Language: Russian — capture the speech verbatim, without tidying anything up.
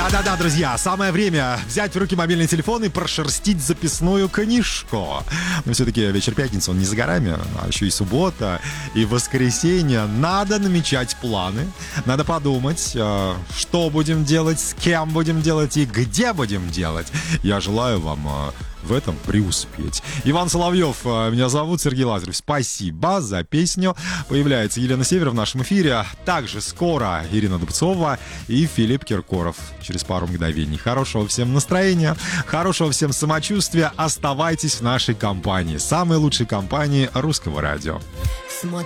Да-да-да, друзья, самое время взять в руки мобильный телефон и прошерстить записную книжку. Но все-таки вечер пятницы, он не за горами, а еще и суббота, и воскресенье. Надо намечать планы, надо подумать, что будем делать, с кем будем делать и где будем делать. Я желаю вам в этом преуспеть. Иван Соловьев, меня зовут, Сергей Лазарев. Спасибо за песню. Появляется Елена Север в нашем эфире. Также скоро Ирина Дубцова и Филипп Киркоров. Через пару мгновений. Хорошего всем настроения, хорошего всем самочувствия. Оставайтесь в нашей компании. Самой лучшей компании русского радио.